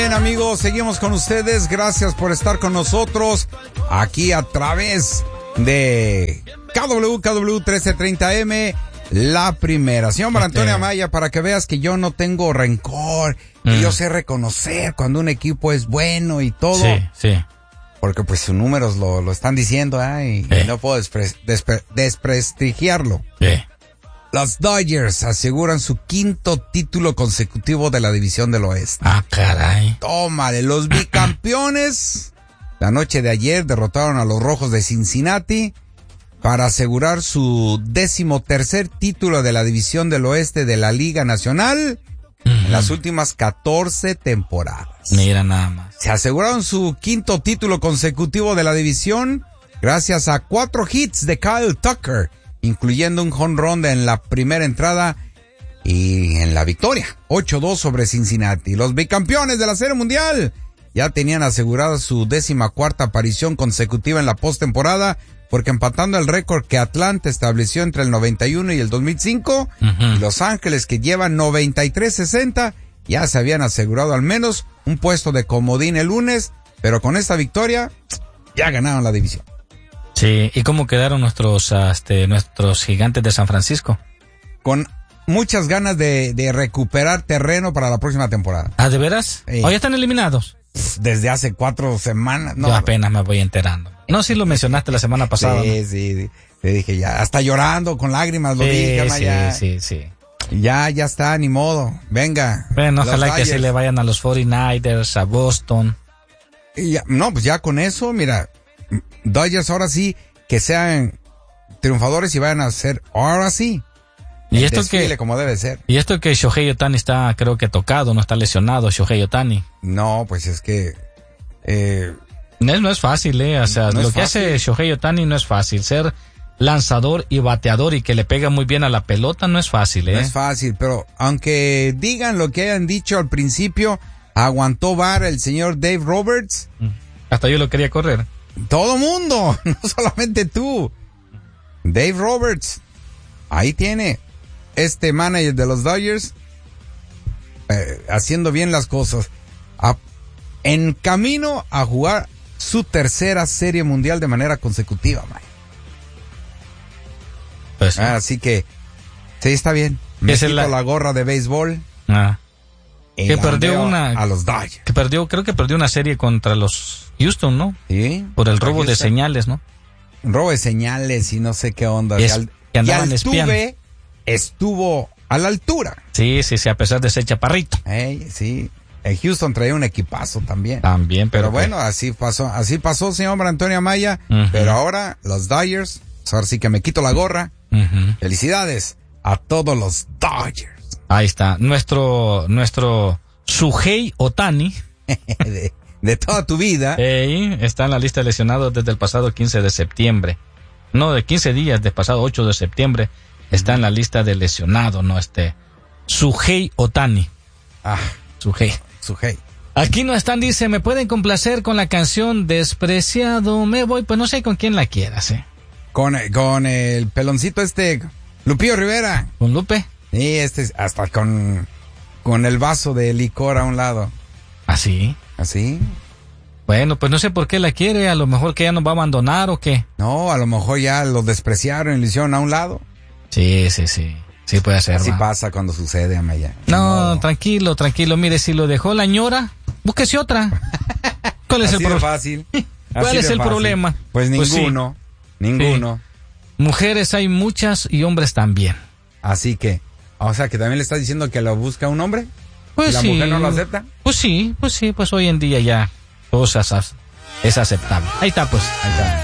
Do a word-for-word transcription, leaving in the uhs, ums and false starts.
Bien, amigos, seguimos con ustedes. Gracias por estar con nosotros aquí a través de K W K W trece treinta M, la primera. Señor Mar Antonio Amaya, para que veas que yo no tengo rencor, que mm. yo sé reconocer cuando un equipo es bueno y todo. Sí, sí. Porque pues sus números lo, lo están diciendo, ¿eh? Y, sí. y no puedo despre, despre, desprestigiarlo. Sí. Los Dodgers aseguran su quinto título consecutivo de la División del Oeste. Ah, caray. Tómale, los bicampeones la noche de ayer derrotaron a los Rojos de Cincinnati para asegurar su décimo tercer título de la División del Oeste de la Liga Nacional uh-huh. en las últimas catorce temporadas. Mira nada más. Se aseguraron su quinto título consecutivo de la división gracias a cuatro hits de Kyle Tucker, incluyendo un home run en la primera entrada y en la victoria, ocho dos sobre Cincinnati. Los bicampeones de la Serie Mundial ya tenían asegurada su décima cuarta aparición consecutiva en la postemporada, porque empatando el récord que Atlanta estableció entre el noventa y uno y el dos mil cinco, uh-huh. y Los Ángeles, que llevan noventa y tres sesenta, ya se habían asegurado al menos un puesto de comodín el lunes, pero con esta victoria ya ganaron la división. Sí, ¿y cómo quedaron nuestros este, nuestros gigantes de San Francisco? Con muchas ganas de, de recuperar terreno para la próxima temporada. ¿Ah, de veras? Sí. ¿O ya están eliminados? Desde hace cuatro semanas. No, yo apenas me voy enterando. No, sí lo mencionaste la semana pasada. Sí, ¿no? sí, sí. Te dije ya, hasta llorando, con lágrimas lo sí, dije. Sí, ya. sí, sí. Ya, ya está, ni modo. Venga. Bueno, ojalá que se le vayan a los cuarenta y nueve ers, a Boston. Y ya, no, pues ya con eso, mira, Dodgers ahora sí que sean triunfadores y vayan a ser ahora sí. Y esto que como debe ser. Y esto que Shohei Ohtani está, creo que tocado, no está lesionado Shohei Ohtani. No, pues es que eh, no, no es fácil, eh, o sea, no lo que fácil. hace Shohei Ohtani no es fácil. Ser lanzador y bateador y que le pega muy bien a la pelota no es fácil, eh. No es fácil, pero aunque digan lo que hayan dicho al principio, aguantó vara el señor Dave Roberts. Hasta yo lo quería correr. Todo mundo, no solamente tú. Dave Roberts, ahí tiene este manager de los Dodgers eh, haciendo bien las cosas, a, en camino a jugar su tercera serie mundial de manera consecutiva, Mike. Pues, ah, así que sí, está bien. Me quito la... la gorra de béisbol. Ah. Que perdió una a los Dodgers. Que perdió, creo que perdió una serie contra los Houston, ¿no? Sí. Por el robo de señales, ¿no? Robo de señales y no sé qué onda. Es, y al, que andaban y al espiando. tuve, estuvo a la altura. Sí, sí, sí, a pesar de ser chaparrito. Hey, sí. En Houston traía un equipazo también. También, pero, pero bueno, que... así pasó, así pasó, señor Antonio Amaya. Uh-huh. Pero ahora los Dodgers, ahora sí que me quito la gorra. Uh-huh. Felicidades a todos los Dodgers. Ahí está, nuestro, nuestro Shohei Ohtani. de, de toda tu vida. Hey, está en la lista de lesionados desde el pasado quince de septiembre. No, de quince días, del pasado ocho de septiembre. Está en la lista de lesionados, ¿no? Este, Shohei Ohtani. Ah, Shohei. Shohei. Aquí no están, dice, me pueden complacer con la canción Despreciado, me voy, pues no sé con quién la quieras, eh. Con, con el peloncito este, Lupillo Rivera. ¿Con Lupe? Sí, este, hasta con, con el vaso de licor a un lado. ¿Así? ¿Así? Bueno, pues no sé por qué la quiere, a lo mejor que ya nos va a abandonar o qué. No, a lo mejor ya lo despreciaron y lo hicieron a un lado. Sí, sí, sí. Sí puede ser. Así ¿va? pasa cuando sucede, Amaya. No, no, tranquilo, tranquilo. Mire, si lo dejó la ñora, búsquese otra. ¿Cuál es Así el problema? fácil. ¿Cuál Así es el fácil. problema? Pues ninguno, pues sí. ninguno. Sí. Mujeres hay muchas y hombres también. Así que, o sea, que también le estás diciendo que lo busca un hombre. Pues ¿Y la sí. mujer no lo acepta? Pues sí, pues sí, pues hoy en día ya cosas es aceptable. Ahí está, pues. Ahí está.